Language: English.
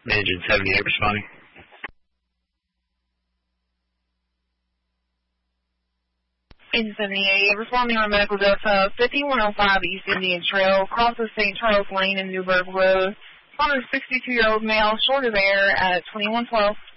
Agent 78 responding. Agent 78 responding on medical data 5105 East Indian Trail, crosses St. Charles Lane and Newburgh Road. Responding 62-year-old male, short of air at 2112.